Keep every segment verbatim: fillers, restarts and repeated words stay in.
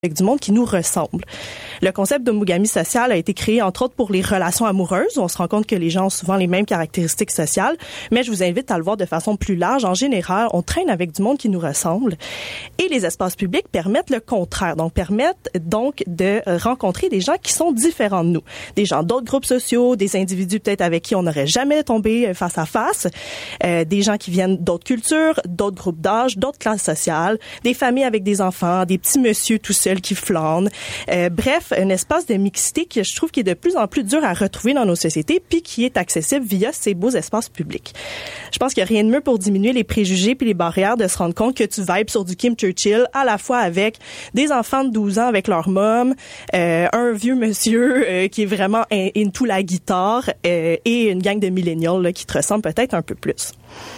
avec du monde qui nous ressemble. Le concept d'homogamie sociale a été créé entre autres pour les relations amoureuses. On se rend compte que les gens ont souvent les mêmes caractéristiques sociales, mais je vous invite à le voir de façon plus large. En général, on traîne avec du monde qui nous ressemble. Et les espaces publics permettent le contraire, donc permettent donc de rencontrer des gens qui sont différents de nous. Des gens d'autres groupes sociaux, des individus peut-être avec qui on n'aurait jamais tombé face à face, euh, des gens qui viennent d'autres cultures, d'autres groupes d'âge, d'autres classes sociales, des familles avec des enfants, des petits messieurs tout seuls qui flânent. Euh, bref, un espace de mixité que je trouve qui est de plus en plus dur à retrouver dans nos sociétés puis qui est accessible via ces beaux espaces publics. Je pense qu'il n'y a rien de mieux pour diminuer les préjugés puis les barrières de se rendre compte que tu vibes sur du Kim Churchill à la fois avec des enfants de douze ans avec leur mom, euh, un vieux monsieur euh, qui est vraiment in- into la guitare euh, et une gang de millennials là, qui te ressemblent peut-être un peu plus.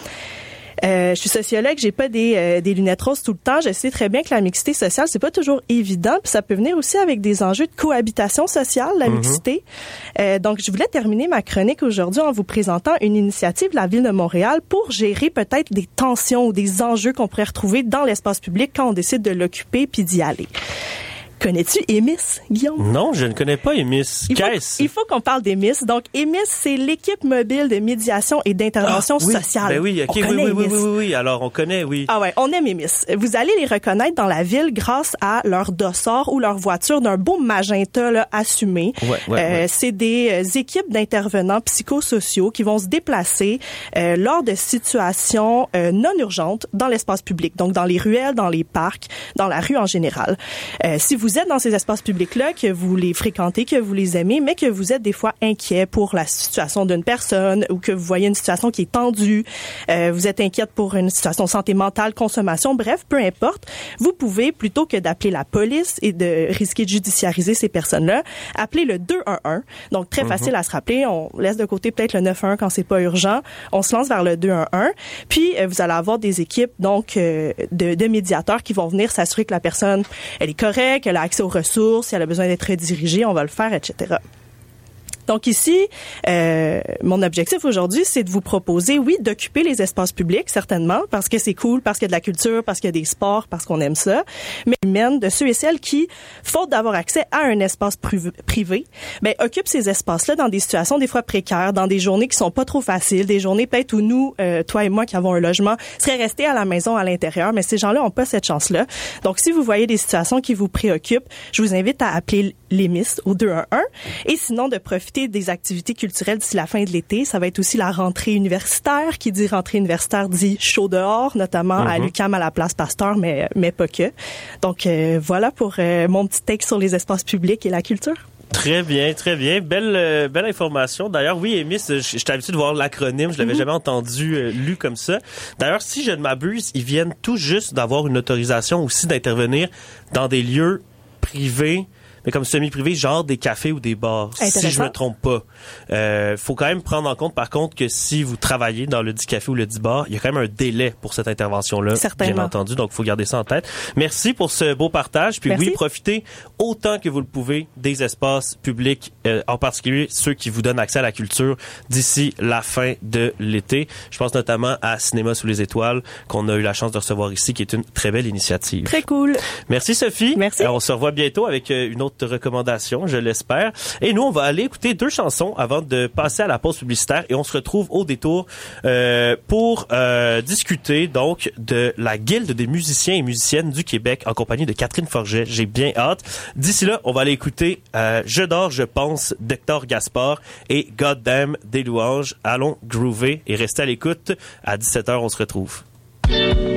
Euh, je suis sociologue, j'ai pas des, euh, des lunettes roses tout le temps. Je sais très bien que la mixité sociale, c'est pas toujours évident, puis ça peut venir aussi avec des enjeux de cohabitation sociale, la mm-hmm. mixité. Euh, donc, je voulais terminer ma chronique aujourd'hui en vous présentant une initiative de la Ville de Montréal pour gérer peut-être des tensions ou des enjeux qu'on pourrait retrouver dans l'espace public quand on décide de l'occuper puis d'y aller. Connais-tu Émis, Guillaume? Non, je ne connais pas Émis. Il faut, Qu'est-ce? il faut qu'on parle d'Émis. Donc, Émis, c'est l'équipe mobile de médiation et d'intervention ah, oui. sociale. Ben oui, ok, on oui, connaît oui, oui, Émis. oui, oui, oui. Alors, on connaît, oui. Ah ouais, on aime Émis. Vous allez les reconnaître dans la ville grâce à leur dossard ou leur voiture d'un beau magenta là, assumé. Ouais, ouais, euh, ouais. C'est des euh, équipes d'intervenants psychosociaux qui vont se déplacer euh, lors de situations euh, non urgentes dans l'espace public. Donc, dans les ruelles, dans les parcs, dans la rue en général. Euh, si vous êtes dans ces espaces publics là, que vous les fréquentez, que vous les aimez, mais que vous êtes des fois inquiet pour la situation d'une personne ou que vous voyez une situation qui est tendue, euh, vous êtes inquiète pour une situation de santé mentale, consommation, bref, peu importe, vous pouvez, plutôt que d'appeler la police et de risquer de judiciariser ces personnes-là, appeler le deux un un. Donc, très mm-hmm. facile à se rappeler. On laisse de côté peut-être le neuf un un quand c'est pas urgent. On se lance vers le deux un un. Puis, euh, vous allez avoir des équipes, donc, euh, de, de médiateurs qui vont venir s'assurer que la personne, elle est correcte, qu'elle a accès aux ressources, si elle a besoin d'être redirigée, on va le faire, et cetera. Donc ici, euh, mon objectif aujourd'hui, c'est de vous proposer, oui, d'occuper les espaces publics, certainement, parce que c'est cool, parce qu'il y a de la culture, parce qu'il y a des sports, parce qu'on aime ça, mais humaine de ceux et celles qui, faute d'avoir accès à un espace privé, ben occupent ces espaces-là dans des situations des fois précaires, dans des journées qui sont pas trop faciles, des journées peut-être où nous, euh, toi et moi qui avons un logement, seraient restés à la maison à l'intérieur, mais ces gens-là ont pas cette chance-là. Donc si vous voyez des situations qui vous préoccupent, je vous invite à appeler l'Émis au deux un un et sinon de profiter des activités culturelles d'ici la fin de l'été. Ça va être aussi la rentrée universitaire. Qui dit rentrée universitaire dit chaud dehors, notamment mm-hmm. à l'U Q A M à la Place Pasteur, mais, mais pas que. Donc euh, voilà pour euh, mon petit take sur les espaces publics et la culture. Très bien, très bien. Belle euh, belle information. D'ailleurs, oui, Émis, j'étais habitué de voir l'acronyme. Je l'avais mm-hmm. jamais entendu euh, lu comme ça. D'ailleurs, si je ne m'abuse, ils viennent tout juste d'avoir une autorisation aussi d'intervenir dans des lieux privés, mais comme semi-privé, genre des cafés ou des bars, si je me trompe pas. Euh, faut quand même prendre en compte, par contre, que si vous travaillez dans le dit café ou le dit bar, il y a quand même un délai pour cette intervention-là, bien entendu, donc il faut garder ça en tête. Merci pour ce beau partage, puis Merci. oui, profitez autant que vous le pouvez des espaces publics, euh, en particulier ceux qui vous donnent accès à la culture d'ici la fin de l'été. Je pense notamment à Cinéma sous les étoiles, qu'on a eu la chance de recevoir ici, qui est une très belle initiative. Très cool. Merci Sophie. Merci. Alors, on se revoit bientôt avec une autre de recommandations, je l'espère. Et nous, on va aller écouter deux chansons avant de passer à la pause publicitaire et on se retrouve au détour euh, pour euh, discuter donc de la Guilde des musiciens et musiciennes du Québec en compagnie de Catherine Forget. J'ai bien hâte. D'ici là, on va aller écouter euh, Je dors, je pense d'Hector Gaspard et Goddamn des louanges. Allons groover et rester à l'écoute. À dix-sept heures, on se retrouve.